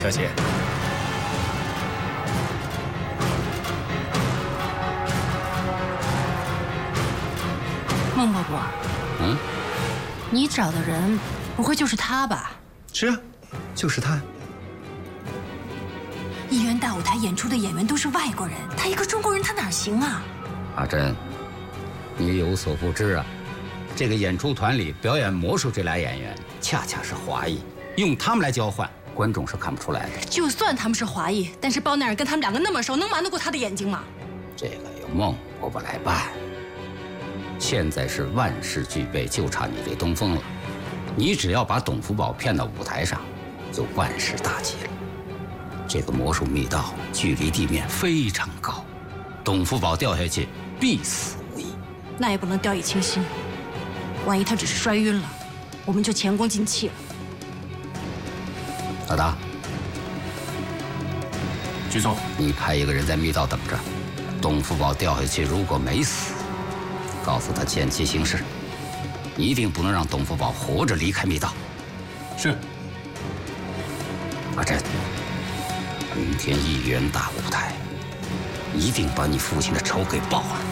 小姐。 孟伯伯，你找的人不会就是他吧？ 是啊，就是他。 艺园大舞台演出的演员都是外国人，他一个中国人，他哪行啊？ 阿珍，你有所不知啊，这个演出团里表演魔术这俩演员恰恰是华裔，用他们来交换，观众是看不出来的。 就算他们是华裔，但是包大人跟他们两个那么熟，能瞒得过他的眼睛吗？ 这个由孟伯伯来办。现在是万事俱备，就差你这东风了。你只要把董福宝骗到舞台上，就万事大吉了。这个魔术密道距离地面非常高，董福宝掉下去必死无疑。 那也不能掉以轻心，万一他只是摔晕了，我们就前功尽弃了。 老大， 局总， 你派一个人在密道等着，董福宝掉下去如果没死，告诉他见机行事，一定不能让董福宝活着离开密道。 是。 阿珍，明天艺园大舞台，一定把你父亲的仇给报了。